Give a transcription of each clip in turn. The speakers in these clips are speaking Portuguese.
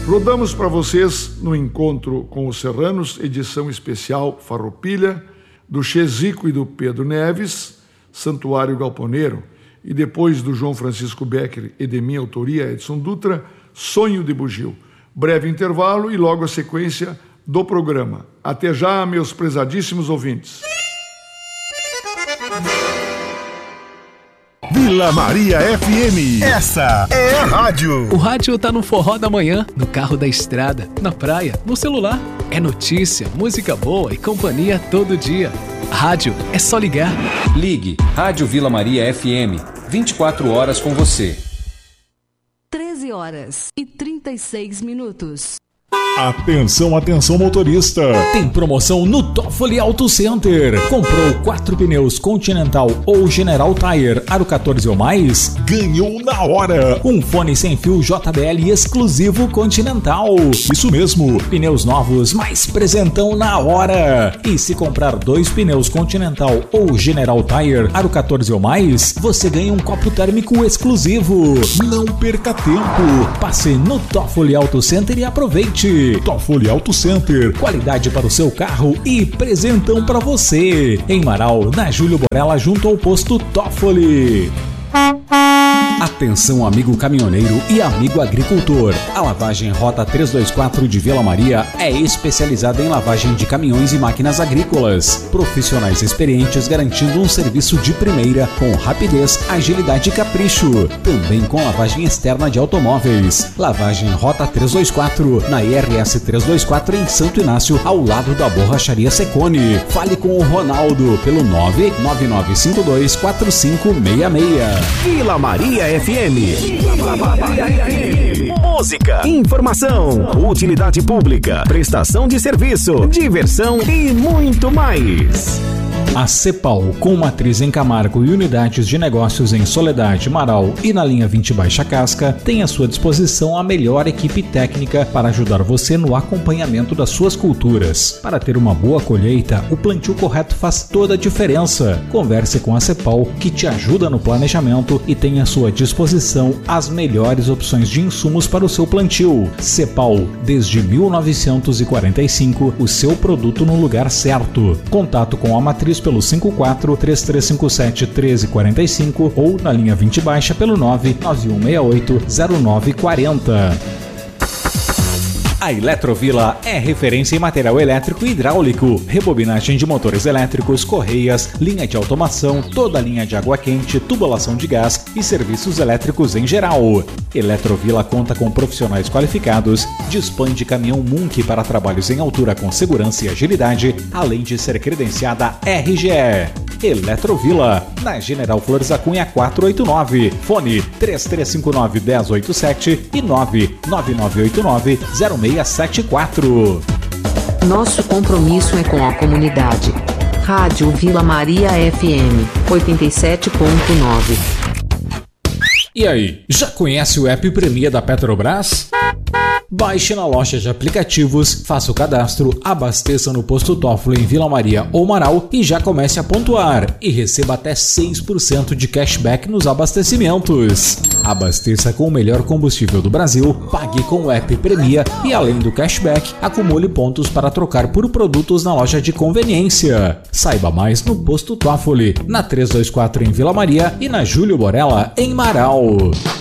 Rodamos para vocês no Encontro com os Serranos, edição especial Farroupilha, do Chezico e do Pedro Neves, Santuário Galponeiro, e depois do João Francisco Becker e de minha autoria, Edson Dutra, Sonho de Bugio. Breve intervalo e logo a sequência do programa. Até já, meus prezadíssimos ouvintes. Vila Maria FM, essa é a rádio. O rádio tá no forró da manhã, no carro da estrada, na praia, no celular. É notícia, música boa e companhia todo dia. Rádio é só ligar. Ligue Rádio Vila Maria FM, 24 horas com você. 13h36. Atenção, atenção motorista! Tem promoção no Toffoli Auto Center. Comprou 4 pneus Continental ou General Tire Aro 14 ou mais? Ganhou na hora! Um fone sem fio JBL exclusivo Continental. Isso mesmo! Pneus novos, mais presentão na hora! E se comprar 2 pneus Continental ou General Tire Aro 14 ou mais, você ganha um copo térmico exclusivo. Não perca tempo! Passe no Toffoli Auto Center e aproveite! Toffoli Auto Center, qualidade para o seu carro e presentão para você. Em Marau, na Júlio Borella, junto ao posto Toffoli. Atenção, amigo caminhoneiro e amigo agricultor. A lavagem Rota 324 de Vila Maria é especializada em lavagem de caminhões e máquinas agrícolas. Profissionais experientes garantindo um serviço de primeira com rapidez, agilidade e capricho. Também com lavagem externa de automóveis. Lavagem Rota 324 na IRS 324 em Santo Inácio, ao lado da Borracharia Secone. Fale com o Ronaldo pelo 999524566. Vila Maria FM. Música, informação, utilidade pública, prestação de serviço, diversão e muito mais. A Cepal, com matriz em Camargo e unidades de negócios em Soledade, Marau e na linha 20 Baixa Casca, tem à sua disposição a melhor equipe técnica para ajudar você no acompanhamento das suas culturas. Para ter uma boa colheita, o plantio correto faz toda a diferença. Converse com a Cepal, que te ajuda no planejamento e tem à sua disposição as melhores opções de insumos para o seu plantio. Cepal, desde 1945, o seu produto no lugar certo. Contato com a matriz pelo 54-3357-1345 ou na linha 20 Baixa pelo 99168-0940. A Eletrovila é referência em material elétrico e hidráulico, rebobinagem de motores elétricos, correias, linha de automação, toda a linha de água quente, tubulação de gás e serviços elétricos em geral. Eletrovila conta com profissionais qualificados, dispõe de caminhão Munk para trabalhos em altura com segurança e agilidade, além de ser credenciada RGE. Eletrovila, na General Flores da Cunha 489, fone 3359-1087 e 99989-0674. Nosso compromisso é com a comunidade. Rádio Vila Maria FM 87.9. E aí, já conhece o app Premia da Petrobras? Baixe na loja de aplicativos, faça o cadastro, abasteça no posto Toffoli em Vila Maria ou Marau e já comece a pontuar e receba até 6% de cashback nos abastecimentos. Abasteça com o melhor combustível do Brasil, pague com o app Premia e além do cashback, acumule pontos para trocar por produtos na loja de conveniência. Saiba mais no posto Toffoli, na 324 em Vila Maria e na Júlio Borella em Marau.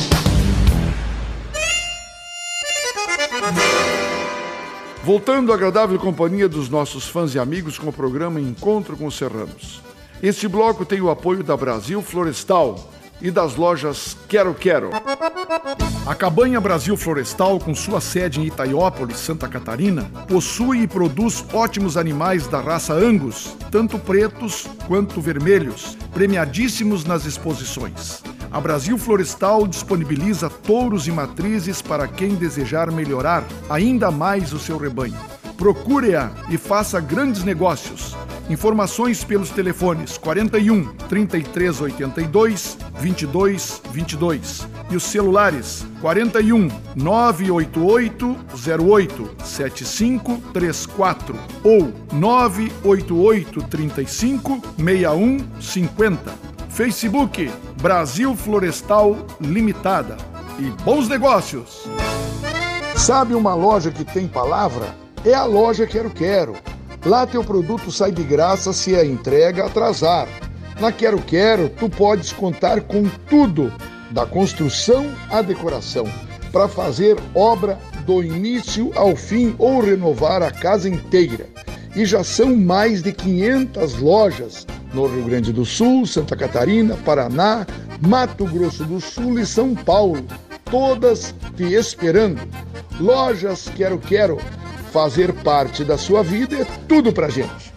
Voltando à agradável companhia dos nossos fãs e amigos com o programa Encontro com os Serranos. Este bloco tem o apoio da Brasil Florestal e das lojas Quero Quero. A Cabanha Brasil Florestal, com sua sede em Itaiópolis, Santa Catarina, possui e produz ótimos animais da raça Angus, tanto pretos quanto vermelhos, premiadíssimos nas exposições. A Brasil Florestal disponibiliza touros e matrizes para quem desejar melhorar ainda mais o seu rebanho. Procure-a e faça grandes negócios. Informações pelos telefones 41 3382 2222 e os celulares 41 988 08 7534 ou 988 35 6150. Facebook Brasil Florestal Limitada. E bons negócios! Sabe uma loja que tem palavra? É a loja Quero Quero. Lá teu produto sai de graça se a entrega atrasar. Na Quero Quero, tu podes contar com tudo, da construção à decoração, para fazer obra do início ao fim ou renovar a casa inteira. E já são mais de 500 lojas no Rio Grande do Sul, Santa Catarina, Paraná, Mato Grosso do Sul e São Paulo, todas te esperando. Lojas Quero Quero, fazer parte da sua vida é tudo pra gente.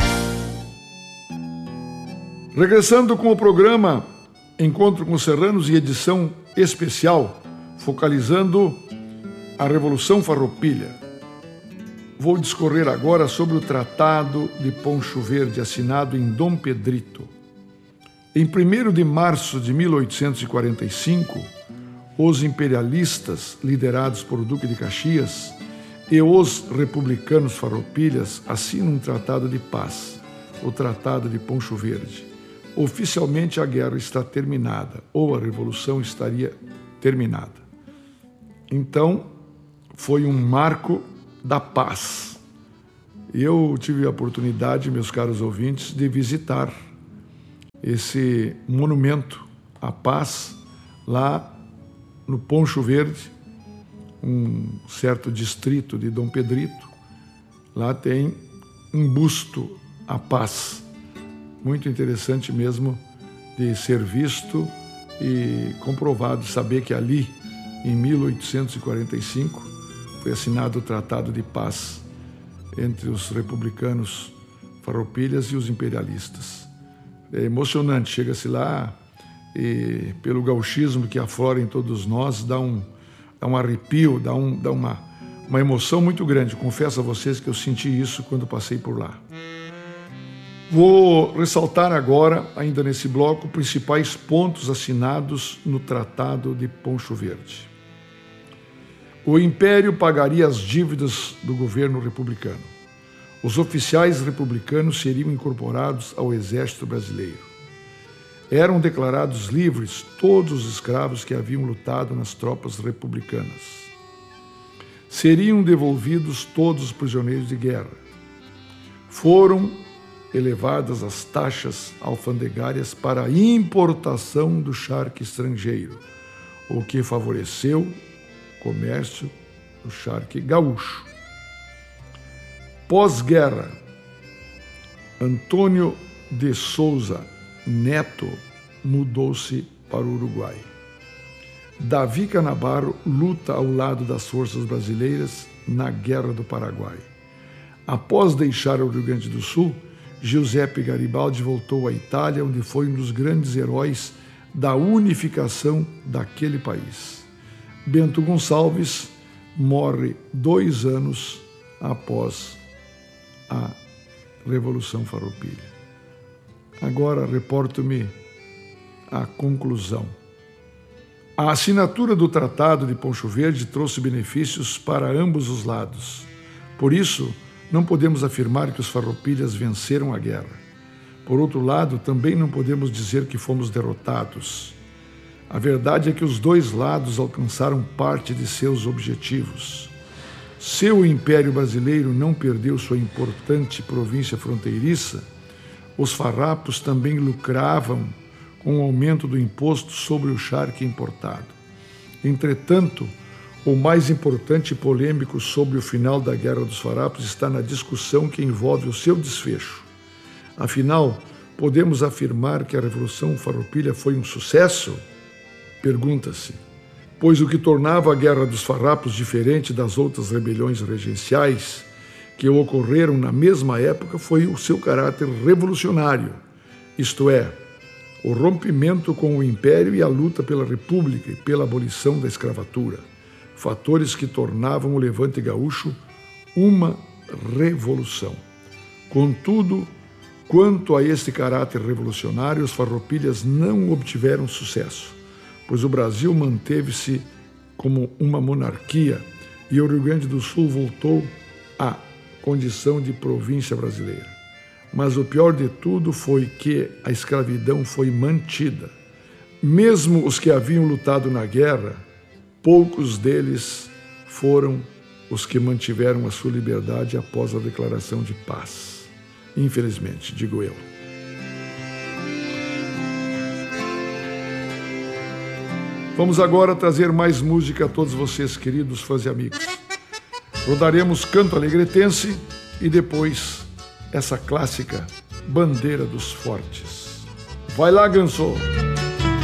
Regressando com o programa Encontro com Serranos e edição especial, focalizando a Revolução Farroupilha. Vou discorrer agora sobre o Tratado de Poncho Verde, assinado em Dom Pedrito. Em 1º de março de 1845, os imperialistas, liderados por o Duque de Caxias, e os republicanos farroupilhas assinam um tratado de paz, o Tratado de Poncho Verde. Oficialmente a guerra está terminada, ou a revolução estaria terminada. Então, foi um marco da paz. Eu tive a oportunidade, meus caros ouvintes, de visitar esse monumento à paz lá no Poncho Verde, um certo distrito de Dom Pedrito. Lá tem um busto à paz, muito interessante mesmo de ser visto e comprovado, saber que ali, em 1845, foi assinado o Tratado de Paz entre os republicanos farroupilhas e os imperialistas. É emocionante, chega-se lá e, pelo gauchismo que aflora em todos nós, dá um arrepio, dá uma emoção muito grande. Confesso a vocês que eu senti isso quando passei por lá. Vou ressaltar agora, ainda nesse bloco, principais pontos assinados no Tratado de Poncho Verde. O Império pagaria as dívidas do governo republicano. Os oficiais republicanos seriam incorporados ao exército brasileiro. Eram declarados livres todos os escravos que haviam lutado nas tropas republicanas. Seriam devolvidos todos os prisioneiros de guerra. Foram elevadas as taxas alfandegárias para a importação do charque estrangeiro, o que favoreceu o comércio do charque gaúcho. Pós-guerra, Antônio de Souza Neto mudou-se para o Uruguai. Davi Canabaro luta ao lado das forças brasileiras na Guerra do Paraguai. Após deixar o Rio Grande do Sul, Giuseppe Garibaldi voltou à Itália, onde foi um dos grandes heróis da unificação daquele país. Bento Gonçalves morre 2 anos após a Revolução Farroupilha. Agora reporto-me à conclusão. A assinatura do Tratado de Poncho Verde trouxe benefícios para ambos os lados. Por isso, não podemos afirmar que os farroupilhas venceram a guerra. Por outro lado, também não podemos dizer que fomos derrotados. A verdade é que os dois lados alcançaram parte de seus objetivos. Se o Império Brasileiro não perdeu sua importante província fronteiriça, os farrapos também lucravam com o aumento do imposto sobre o charque importado. Entretanto, o mais importante e polêmico sobre o final da Guerra dos Farrapos está na discussão que envolve o seu desfecho. Afinal, podemos afirmar que a Revolução Farroupilha foi um sucesso? Pergunta-se. Pois o que tornava a Guerra dos Farrapos diferente das outras rebeliões regenciais que ocorreram na mesma época foi o seu caráter revolucionário, isto é, o rompimento com o Império e a luta pela República e pela abolição da escravatura, fatores que tornavam o levante gaúcho uma revolução. Contudo, quanto a este caráter revolucionário, os farroupilhas não obtiveram sucesso, pois o Brasil manteve-se como uma monarquia e o Rio Grande do Sul voltou à condição de província brasileira. Mas o pior de tudo foi que a escravidão foi mantida. Mesmo os que haviam lutado na guerra, poucos deles foram os que mantiveram a sua liberdade após a declaração de paz. Infelizmente, digo eu. Vamos agora trazer mais música a todos vocês, queridos fãs e amigos. Rodaremos Canto Alegretense e depois essa clássica Bandeira dos Fortes. Vai lá, Ganso!